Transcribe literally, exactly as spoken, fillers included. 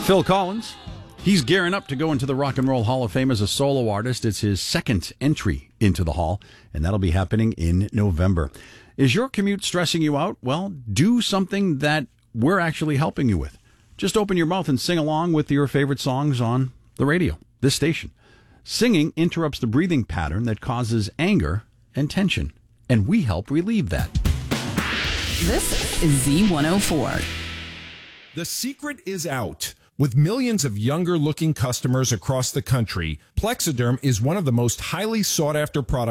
Phil Collins. He's gearing up to go into the Rock and Roll Hall of Fame as a solo artist. It's his second entry into the Hall, and that'll be happening in November. Is your commute stressing you out? Well, do something that we're actually helping you with. Just open your mouth and sing along with your favorite songs on the radio, this station. Singing interrupts the breathing pattern that causes anger and tension, and we help relieve that. This is Z one oh four. The secret is out. With millions of younger-looking customers across the country, Plexiderm is one of the most highly sought-after products